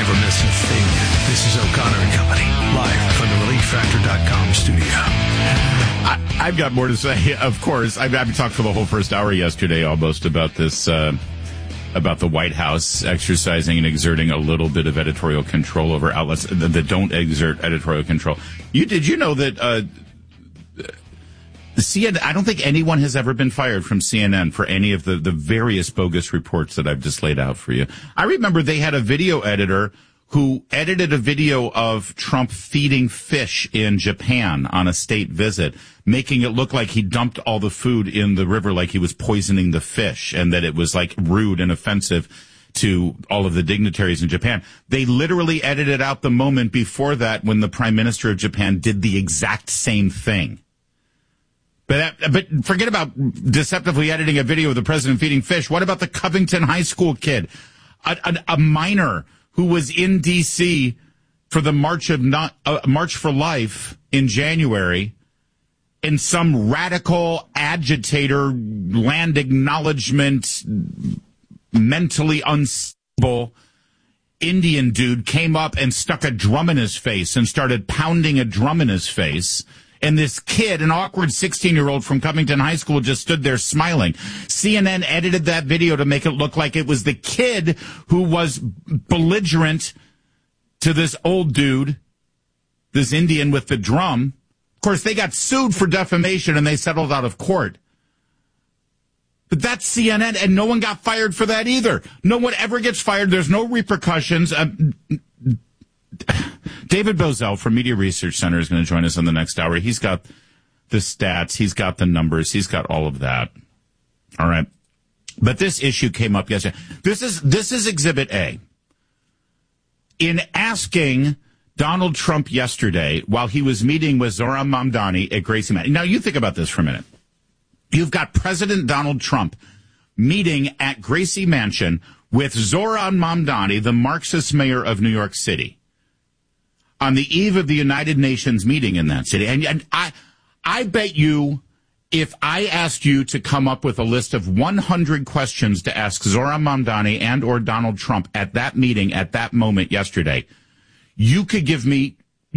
never miss a thing. This is O'Connor and Company, live from the ReliefFactor.com studio. I've got more to say, of course. I've talked for the whole first hour yesterday almost about this, about the White House exercising and exerting a little bit of editorial control over outlets that don't exert editorial control. Did you know that CNN, I don't think anyone has ever been fired from CNN for any of the various bogus reports that I've just laid out for you. I remember they had a video editor who edited a video of Trump feeding fish in Japan on a state visit, making it look like he dumped all the food in the river like he was poisoning the fish, and that it was like rude and offensive to all of the dignitaries in Japan. They literally edited out the moment before that when the Prime Minister of Japan did the exact same thing. But forget about deceptively editing a video of the president feeding fish. What about the Covington High School kid, a minor who was in D.C. for the March for Life in January, and some radical agitator, land acknowledgement, mentally unstable Indian dude came up and stuck a drum in his face and started pounding a drum in his face. And this kid, an awkward 16-year-old from Covington High School, just stood there smiling. CNN edited that video to make it look like it was the kid who was belligerent to this old dude, this Indian with the drum. Of course, they got sued for defamation and they settled out of court. But that's CNN, and no one got fired for that either. No one ever gets fired. There's no repercussions. David Bozell from Media Research Center is going to join us in the next hour. He's got the stats. He's got the numbers. He's got all of that. All right. But this issue came up yesterday. This is Exhibit A. In asking Donald Trump yesterday, while he was meeting with Zohran Mamdani at Gracie Mansion. Now, you think about this for a minute. You've got President Donald Trump meeting at Gracie Mansion with Zohran Mamdani, the Marxist mayor of New York City, on the eve of the United Nations meeting in that city. And I bet you, if I asked you to come up with a list of 100 questions to ask Zohran Mamdani and or Donald Trump at that meeting at that moment yesterday, you could give me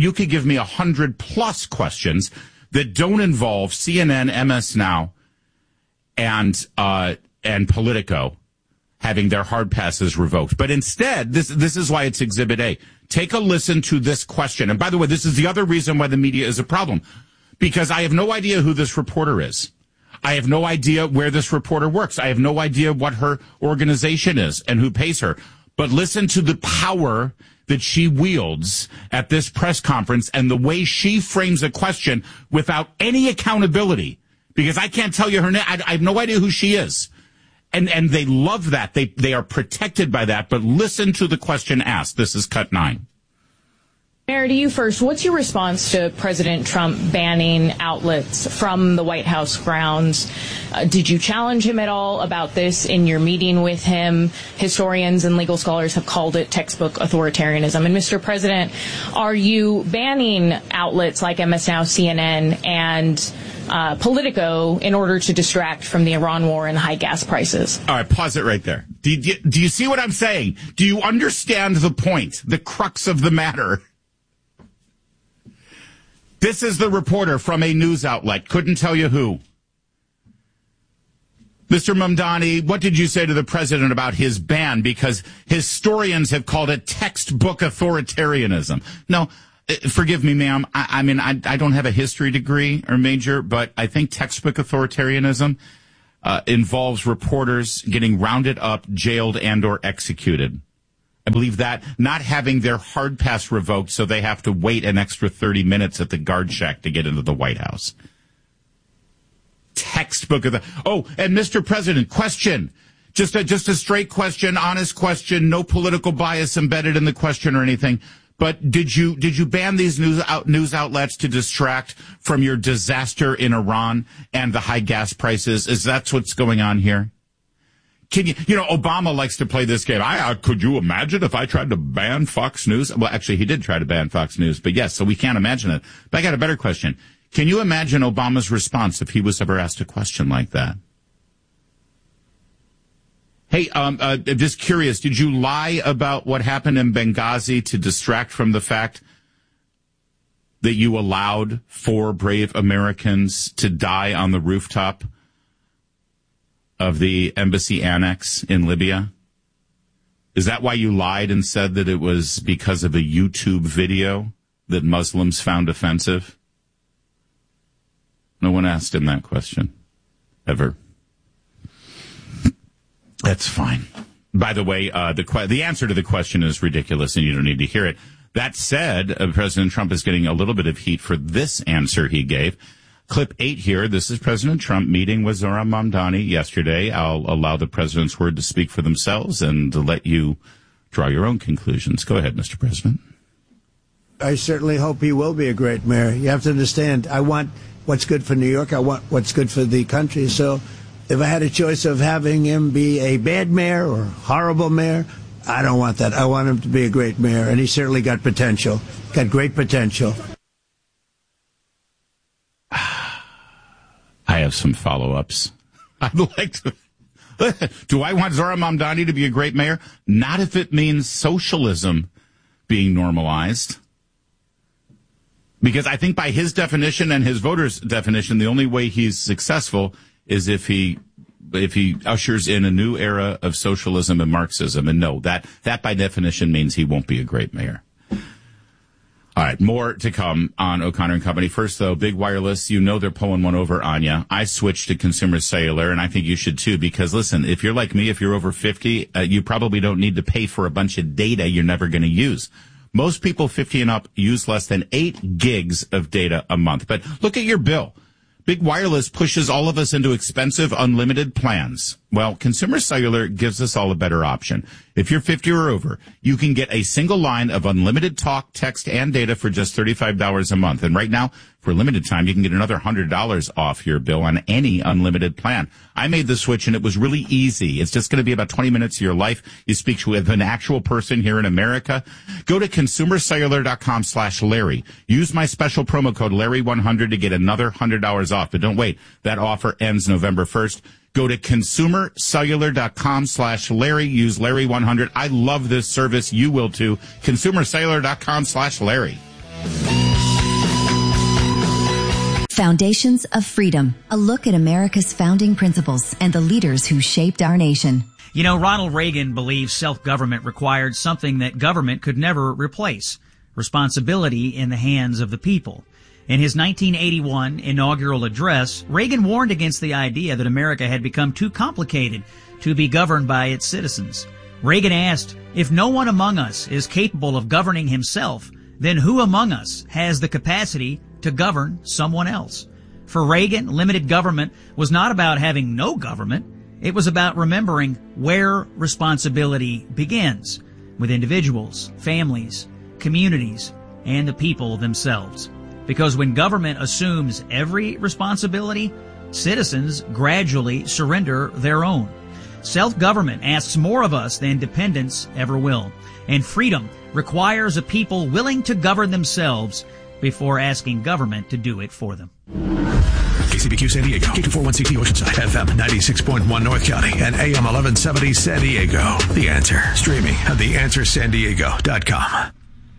100 plus questions that don't involve CNN, MS Now, and Politico having their hard passes revoked. But instead, this is why it's Exhibit A. Take a listen to this question. And by the way, this is the other reason why the media is a problem. Because I have no idea who this reporter is. I have no idea where this reporter works. I have no idea what her organization is and who pays her. But listen to the power that she wields at this press conference and the way she frames a question without any accountability. Because I can't tell you her name. I have no idea who she is. And they love that. They are protected by that. But listen to the question asked. This is Cut 9. Mayor, to you first. What's your response to President Trump banning outlets from the White House grounds? Did you challenge him at all about this in your meeting with him? Historians and legal scholars have called it textbook authoritarianism. And Mr. President, are you banning outlets like MS Now, CNN, and Politico in order to distract from the Iran war and high gas prices? All right, pause it right there. Do you see what I'm saying? Do you understand the point, the crux of the matter? This is the reporter from a news outlet. Couldn't tell you who. Mr. Mamdani, what did you say to the president about his ban? Because historians have called it textbook authoritarianism. No, forgive me, ma'am. I mean, I don't have a history degree or major, but I think textbook authoritarianism involves reporters getting rounded up, jailed, and or executed. I believe that, not having their hard pass revoked, so they have to wait an extra 30 minutes at the guard shack to get into the White House. Textbook of the... Oh, and Mr. President, question. Just a straight question, honest question, no political bias embedded in the question or anything. But did you ban these news outlets to distract from your disaster in Iran and the high gas prices? Is that what's going on here? Can Obama likes to play this game. Could you imagine if I tried to ban Fox News? Well, actually, he did try to ban Fox News, but yes, so we can't imagine it. But I got a better question. Can you imagine Obama's response if he was ever asked a question like that? Hey, just curious, did you lie about what happened in Benghazi to distract from the fact that you allowed 4 brave Americans to die on the rooftop of the embassy annex in Libya? Is that why you lied and said that it was because of a YouTube video that Muslims found offensive? No one asked him that question. Ever. That's fine. By the way, the answer to the question is ridiculous and you don't need to hear it. That said, President Trump is getting a little bit of heat for this answer he gave. Clip 8 here. This is President Trump meeting with Zohran Mamdani yesterday. I'll allow the president's word to speak for themselves and to let you draw your own conclusions. Go ahead, Mr. President. I certainly hope he will be a great mayor. You have to understand, I want what's good for New York. I want what's good for the country. So if I had a choice of having him be a bad mayor or horrible mayor, I don't want that. I want him to be a great mayor, and he certainly got potential, got great potential. I have some follow-ups. I'd like to... Do I want Zohran Mamdani to be a great mayor? Not if it means socialism being normalized. Because I think by his definition and his voters' definition, the only way he's successful is if he ushers in a new era of socialism and Marxism. And no, that by definition means he won't be a great mayor. All right, more to come on O'Connor and Company. First, though, Big Wireless, you know they're pulling one over on you. I switched to Consumer Cellular, and I think you should too, because, listen, if you're like me, if you're over 50, you probably don't need to pay for a bunch of data you're never going to use. Most people 50 and up use less than 8 gigs of data a month. But look at your bill. Big Wireless pushes all of us into expensive, unlimited plans. Well, Consumer Cellular gives us all a better option. If you're 50 or over, you can get a single line of unlimited talk, text, and data for just $35 a month. And right now, for a limited time, you can get another $100 off your bill on any unlimited plan. I made the switch, and it was really easy. It's just going to be about 20 minutes of your life. You speak with an actual person here in America. Go to consumercellular.com/Larry. Use my special promo code Larry100 to get another $100 off. But don't wait. That offer ends November 1st. Go to consumercellular.com/Larry. Use Larry100. I love this service. You will too. Consumercellular.com/Larry. Foundations of Freedom. A look at America's founding principles and the leaders who shaped our nation. You know, Ronald Reagan believed self-government required something that government could never replace: responsibility in the hands of the people. In his 1981 inaugural address, Reagan warned against the idea that America had become too complicated to be governed by its citizens. Reagan asked, if no one among us is capable of governing himself, then who among us has the capacity to govern someone else? For Reagan, limited government was not about having no government. It was about remembering where responsibility begins, with individuals, families, communities, and the people themselves. Because when government assumes every responsibility, citizens gradually surrender their own. Self-government asks more of us than dependence ever will. And freedom requires a people willing to govern themselves before asking government to do it for them. KCBQ San Diego, K241CT Oceanside, FM 96.1 North County, and AM 1170 San Diego. The Answer. Streaming at theanswersandiego.com.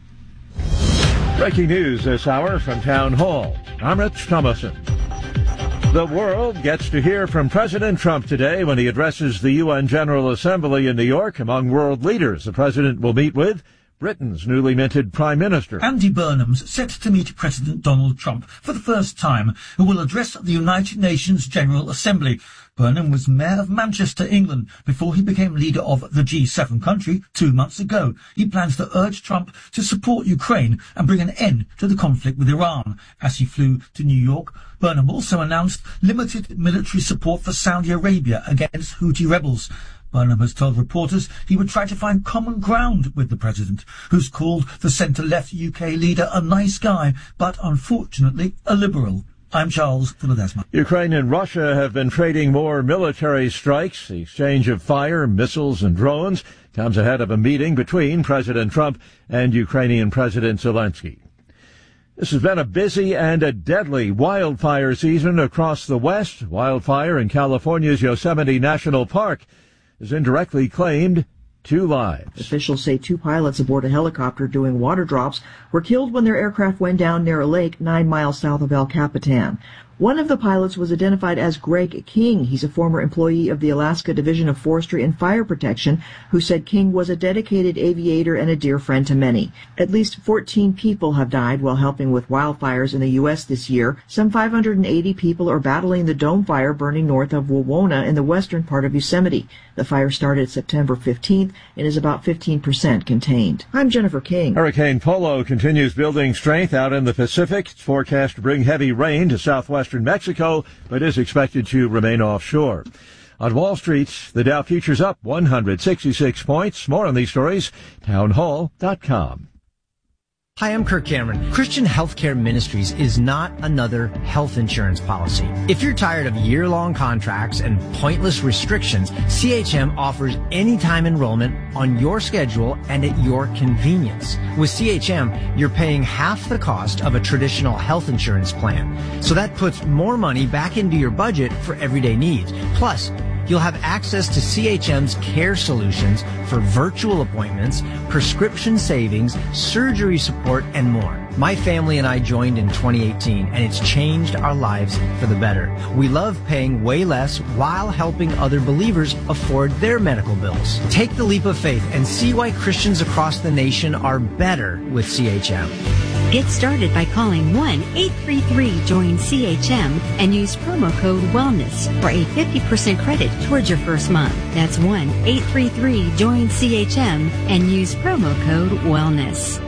Breaking news this hour from Town Hall. I'm Rich Thomason. The world gets to hear from President Trump today when he addresses the UN General Assembly in New York. Among world leaders the president will meet with Britain's newly minted Prime Minister. Andy Burnham's set to meet President Donald Trump for the first time, who will address the United Nations General Assembly. Burnham was Mayor of Manchester, England, before he became leader of the G7 country 2 months ago. He plans to urge Trump to support Ukraine and bring an end to the conflict with Iran. As he flew to New York, Burnham also announced limited military support for Saudi Arabia against Houthi rebels. Burnham has told reporters he would try to find common ground with the president, who's called the centre-left UK leader a nice guy, but unfortunately a liberal. I'm Charles Philadesma. Ukraine and Russia have been trading more military strikes. The exchange of fire, missiles, and drones comes ahead of a meeting between President Trump and Ukrainian President Zelensky. This has been a busy and a deadly wildfire season across the West. Wildfire in California's Yosemite National Park has indirectly claimed 2 lives. Officials say 2 pilots aboard a helicopter doing water drops were killed when their aircraft went down near a lake 9 miles south of El Capitan. One of the pilots was identified as Greg King. He's a former employee of the Alaska Division of Forestry and Fire Protection who said King was a dedicated aviator and a dear friend to many. At least 14 people have died while helping with wildfires in the U.S. this year. Some 580 people are battling the dome fire burning north of Wawona in the western part of Yosemite. The fire started September 15th and is about 15% contained. I'm Jennifer King. Hurricane Polo continues building strength out in the Pacific. It's forecast to bring heavy rain to southwestern Mexico, but is expected to remain offshore. On Wall Street, the Dow futures up 166 points. More on these stories, townhall.com. Hi, I'm Kirk Cameron. Christian Healthcare Ministries is not another health insurance policy. If you're tired of year-long contracts and pointless restrictions, CHM offers anytime enrollment on your schedule and at your convenience. With CHM, you're paying half the cost of a traditional health insurance plan. So that puts more money back into your budget for everyday needs. Plus, you'll have access to CHM's care solutions for virtual appointments, prescription savings, surgery support, and more. My family and I joined in 2018, and it's changed our lives for the better. We love paying way less while helping other believers afford their medical bills. Take the leap of faith and see why Christians across the nation are better with CHM. Get started by calling 1-833-JOIN-CHM and use promo code WELLNESS for a 50% credit towards your first month. That's 1-833-JOIN-CHM and use promo code WELLNESS.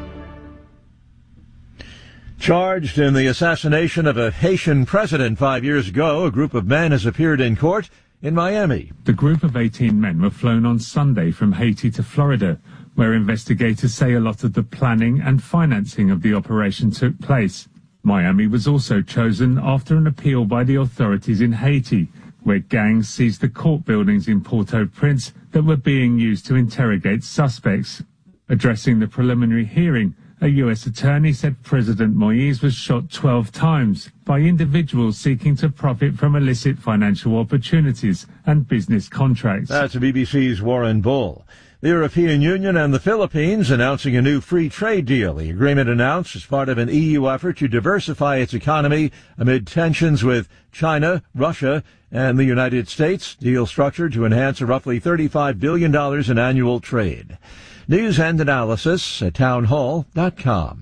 Charged in the assassination of a Haitian president 5 years ago, a group of men has appeared in court in Miami. The group of 18 men were flown on Sunday from Haiti to Florida, where investigators say a lot of the planning and financing of the operation took place. Miami was also chosen after an appeal by the authorities in Haiti, where gangs seized the court buildings in Port-au-Prince that were being used to interrogate suspects. Addressing the preliminary hearing, a U.S. attorney said President Moïse was shot 12 times by individuals seeking to profit from illicit financial opportunities and business contracts. That's BBC's Warren Bull. The European Union and the Philippines announcing a new free trade deal. The agreement announced as part of an EU effort to diversify its economy amid tensions with China, Russia, and the United States. Deal structured to enhance a roughly $35 billion in annual trade. News and analysis at townhall.com.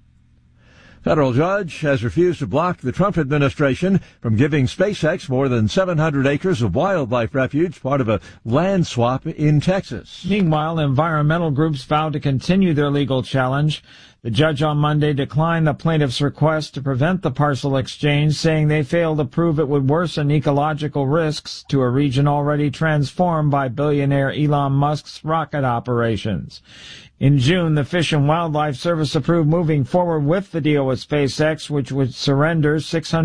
Federal judge has refused to block the Trump administration from giving SpaceX more than 700 acres of wildlife refuge, part of a land swap in Texas. Meanwhile, environmental groups vowed to continue their legal challenge. The judge on Monday declined the plaintiff's request to prevent the parcel exchange, saying they failed to prove it would worsen ecological risks to a region already transformed by billionaire Elon Musk's rocket operations. In June, the Fish and Wildlife Service approved moving forward with the deal with SpaceX, which would surrender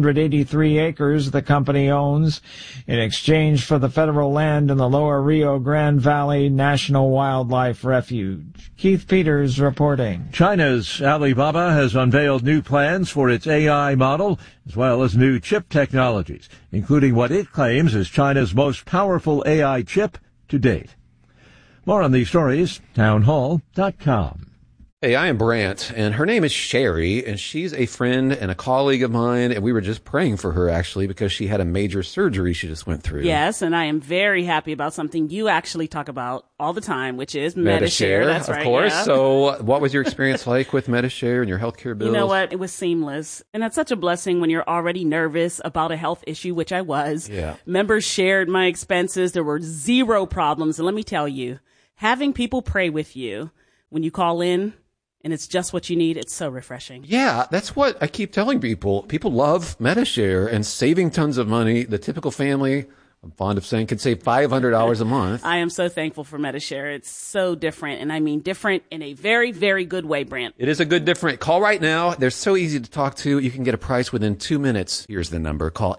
683 acres the company owns in exchange for the federal land in the lower Rio Grande Valley National Wildlife Refuge. Keith Peters reporting. China's Alibaba has unveiled new plans for its AI model, as well as new chip technologies, including what it claims is China's most powerful AI chip to date. More on these stories, townhall.com. Hey, I am Brant, and her name is Sherry, and she's a friend and a colleague of mine, and we were just praying for her, actually, because she had a major surgery she just went through. Yes, and I am very happy about something you actually talk about all the time, which is Medi-Share. That's right, of course. Yeah. So what was your experience like with Medi-Share and your healthcare bills? You know what? It was seamless, and that's such a blessing when you're already nervous about a health issue, which I was. Yeah. Members shared my expenses. There were zero problems, and let me tell you, having people pray with you when you call in, and it's just what you need, it's so refreshing. Yeah, that's what I keep telling people. People love Medi-Share and saving tons of money. The typical family, I'm fond of saying, can save $500 a month. I am so thankful for Medi-Share. It's so different, and I mean different in a very, very good way, Brant. It is a good different. Call right now. They're so easy to talk to. You can get a price within 2 minutes. Here's the number. Call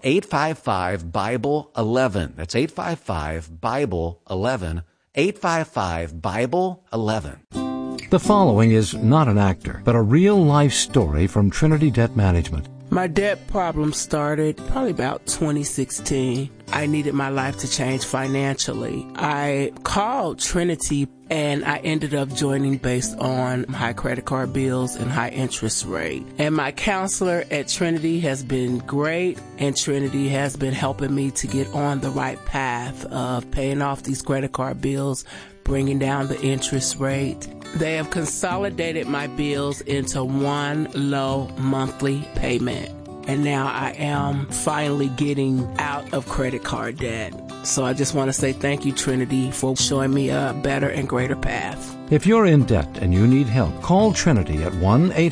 855-BIBLE-11. That's 855-BIBLE-11. 855-BIBLE-11. The following is not an actor, but a real-life story from Trinity Debt Management. My debt problem started probably about 2016. I needed my life to change financially. I called Trinity and I ended up joining based on high credit card bills and high interest rate. And my counselor at Trinity has been great, and Trinity has been helping me to get on the right path of paying off these credit card bills, bringing down the interest rate. They have consolidated my bills into one low monthly payment. And now I am finally getting out of credit card debt. So I just want to say thank you, Trinity, for showing me a better and greater path. If you're in debt and you need help, call Trinity at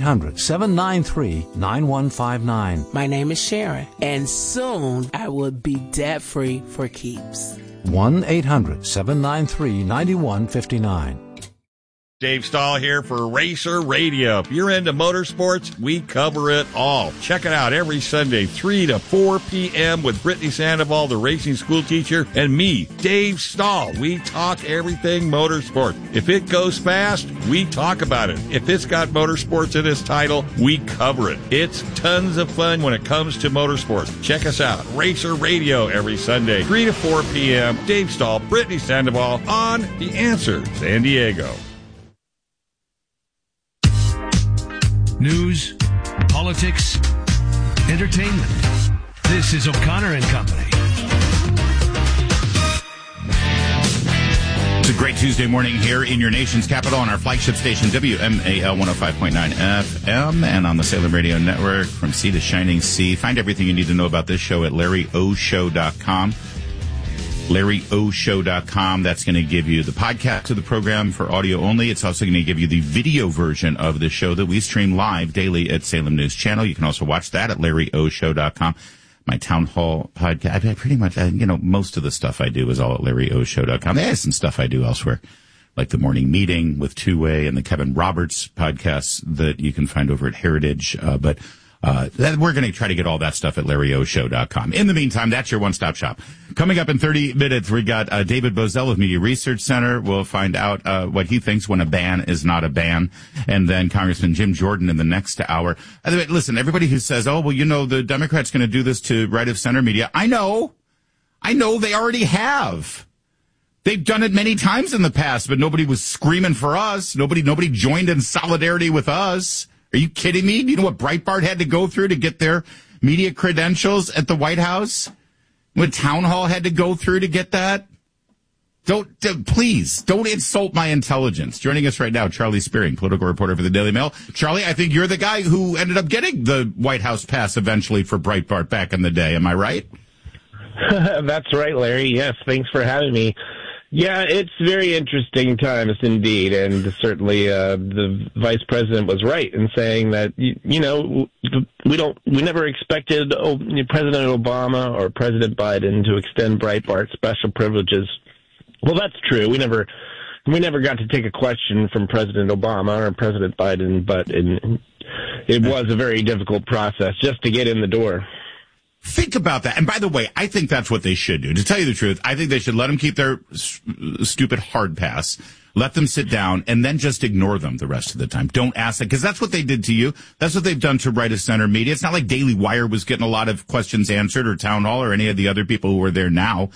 1-800-793-9159. My name is Sharon, and soon I will be debt-free for keeps. 1-800-793-9159. Dave Stahl here for Racer Radio. If you're into motorsports, we cover it all. Check it out every Sunday, 3 to 4 p.m. with Brittany Sandoval, the racing school teacher, and me, Dave Stahl. We talk everything motorsport. If it goes fast, we talk about it. If it's got motorsports in its title, we cover it. It's tons of fun when it comes to motorsports. Check us out, Racer Radio, every Sunday, 3 to 4 p.m. Dave Stahl, Brittany Sandoval on The Answer San Diego. News, politics, entertainment. This is O'Connor and Company. It's a great Tuesday morning here in your nation's capital on our flagship station, WMAL 105.9 FM, and on the Salem Radio Network from sea to shining sea. Find everything you need to know about this show at LarryOShow.com. LarryOShow.com. That's going to give you the podcast of the program for audio only. It's also going to give you the video version of the show that we stream live daily at Salem News Channel. You can also watch that at LarryOShow.com. My town hall podcast, I pretty much, most of the stuff I do is all at LarryOShow.com. There's some stuff I do elsewhere, like the morning meeting with Two Way and the Kevin Roberts podcasts that you can find over at Heritage. But we're going to try to get all that stuff at LarryOShow.com. In the meantime, that's your one-stop shop. Coming up in 30 minutes, we got David Bozell of Media Research Center. We'll find out what he thinks when a ban is not a ban. And then Congressman Jim Jordan in the next hour. Listen, everybody who says, the Democrats going to do this to right-of-center media. I know they already have. They've done it many times in the past, but nobody was screaming for us. Nobody joined in solidarity with us. Are you kidding me? Do you know what Breitbart had to go through to get their media credentials at the White House? What Town Hall had to go through to get that? Please, don't insult my intelligence. Joining us right now, Charlie Spearing, political reporter for the Daily Mail. Charlie, I think you're the guy who ended up getting the White House pass eventually for Breitbart back in the day. Am I right? That's right, Larry. Yes, thanks for having me. Yeah, it's very interesting times indeed, and certainly the vice president was right in saying that we never expected President Obama or President Biden to extend Breitbart special privileges. Well, that's true. We never got to take a question from President Obama or President Biden, but it was a very difficult process just to get in the door. Think about that. And by the way, I think that's what they should do. To tell you the truth, I think they should let them keep their stupid hard pass, let them sit down, and then just ignore them the rest of the time. Don't ask it, because that's what they did to you. That's what they've done to right-of-center media. It's not like Daily Wire was getting a lot of questions answered, or Town Hall, or any of the other people who are there now.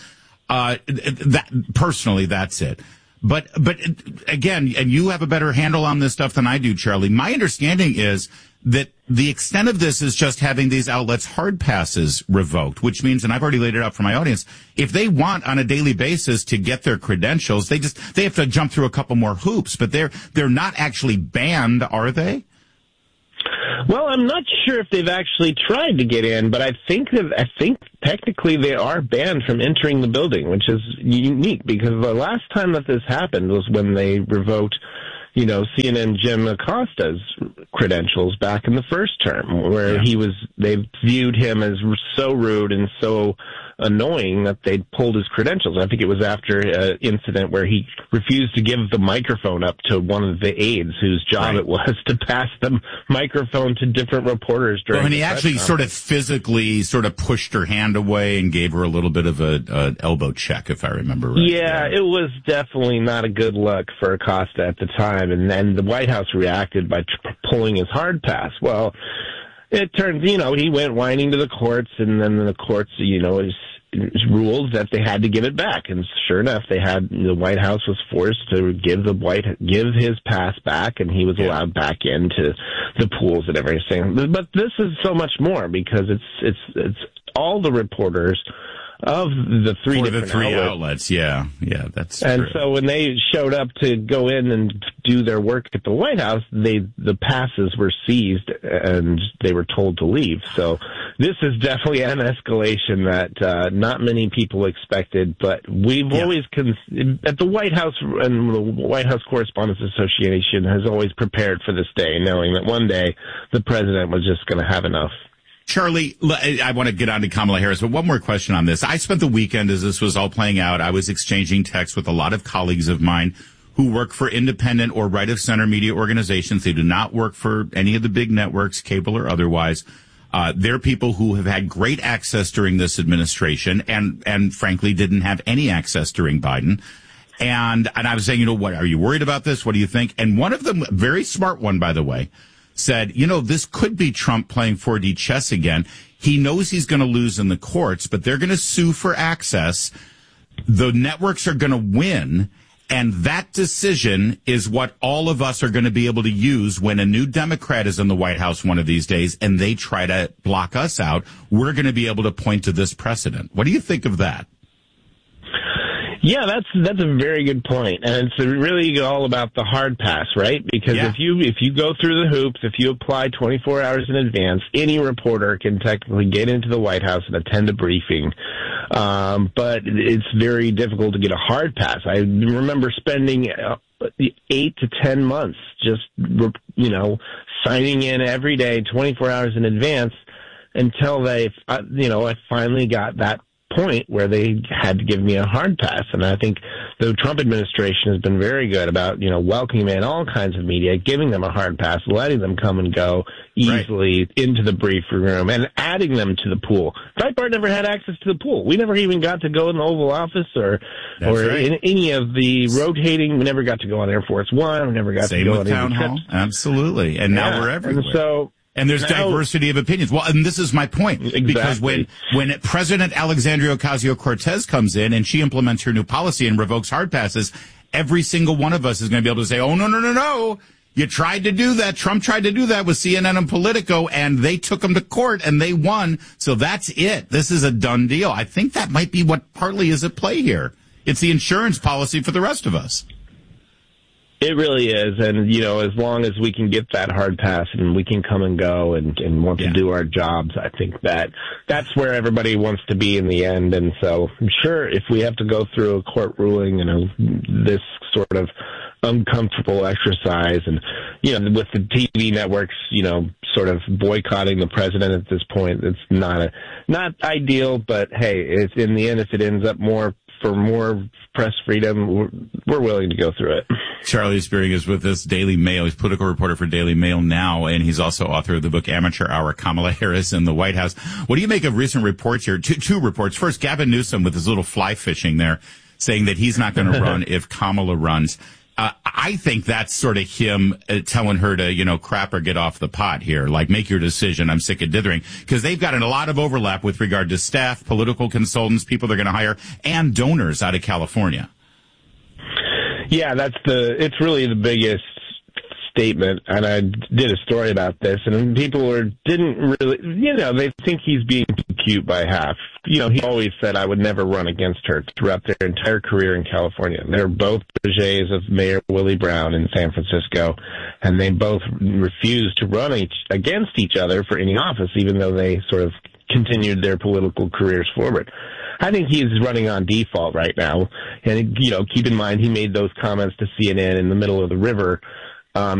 Personally, that's it. But again, and you have a better handle on this stuff than I do, Charlie. My understanding is that the extent of this is just having these outlets' hard passes revoked, which means, and I've already laid it out for my audience, if they want on a daily basis to get their credentials, they have to jump through a couple more hoops, but they're not actually banned, are they? Well, I'm not sure if they've actually tried to get in, but I think technically they are banned from entering the building, which is unique because the last time that this happened was when they revoked CNN Jim Acosta's credentials back in the first term, where they viewed him as so rude and so annoying that they pulled his credentials. I think it was after an incident where he refused to give the microphone up to one of the aides whose job it was to pass the microphone to different reporters during and he actually sort of physically pushed her hand away and gave her a little bit of an elbow check, if I remember right. Yeah, it was definitely not a good look for Acosta at the time, and then the White House reacted by pulling his hard pass. Well, it turns, he went whining to the courts, and then the courts, ruled that they had to give it back. And sure enough, the White House was forced to give his pass back, and he was allowed back into the pools and everything. But this is so much more, because it's all the reporters of the three outlets. Yeah, that's and true. So when they showed up to go in and do their work at the White House, the passes were seized and they were told to leave. So this is definitely an escalation that not many people expected, but we've always at the White House, and the White House Correspondents Association has always prepared for this day, knowing that one day the president was just going to have enough. Charlie, I want to get on to Kamala Harris, but one more question on this. I spent the weekend, as this was all playing out, I was exchanging texts with a lot of colleagues of mine who work for independent or right-of-center media organizations. They do not work for any of the big networks, cable or otherwise. They're people who have had great access during this administration and frankly didn't have any access during Biden. And I was saying, what, are you worried about this? What do you think? And one of them, very smart one, by the way, said, this could be Trump playing 4D chess again. He knows he's going to lose in the courts, but they're going to sue for access. The networks are going to win. And that decision is what all of us are going to be able to use when a new Democrat is in the White House one of these days and they try to block us out. We're going to be able to point to this precedent. What do you think of that? Yeah, that's a very good point, and it's really all about the hard pass, right? Because if you go through the hoops, if you apply 24 hours in advance, any reporter can technically get into the White House and attend a briefing. But it's very difficult to get a hard pass. I remember spending 8 to 10 months just signing in every day, 24 hours in advance, until I finally got that point where they had to give me a hard pass. And I think the Trump administration has been very good about, welcoming in all kinds of media, giving them a hard pass, letting them come and go easily into the briefing room, and adding them to the pool. Breitbart never had access to the pool. We never even got to go in the Oval Office or in any of the rotating. We never got to go on Air Force One. We never got to go on Town Hall. Absolutely. And now we're everywhere. And there's diversity of opinions. Well, and this is my point. Exactly. Because when President Alexandria Ocasio-Cortez comes in and she implements her new policy and revokes hard passes, every single one of us is going to be able to say, oh, no. You tried to do that. Trump tried to do that with CNN and Politico, and they took him to court, and they won. So that's it. This is a done deal. I think that might be what partly is at play here. It's the insurance policy for the rest of us. It really is, and as long as we can get that hard pass and we can come and go and want to do our jobs, I think that's where everybody wants to be in the end. And so I'm sure if we have to go through a court ruling, this sort of uncomfortable exercise, and with the TV networks, sort of boycotting the president at this point, it's not ideal. But hey, it's in the end, if it ends up for more press freedom, we're willing to go through it. Charlie Spearing is with us, Daily Mail. He's political reporter for Daily Mail now, and he's also author of the book Amateur Hour, Kamala Harris in the White House. What do you make of recent reports here? Two reports. First, Gavin Newsom with his little fly fishing there, saying that he's not going to run if Kamala runs. I think that's sort of him telling her to, crap or get off the pot here. Like, make your decision. I'm sick of dithering. Because they've got a lot of overlap with regard to staff, political consultants, people they're going to hire, and donors out of California. Yeah, it's really the biggest statement, and I did a story about this, and people didn't really, they think he's being too cute by half. He always said, I would never run against her throughout their entire career in California. They're both protégés of Mayor Willie Brown in San Francisco, and they both refused to run against each other for any office, even though they sort of continued their political careers forward. I think he's running on default right now. And, keep in mind, he made those comments to CNN in the middle of the river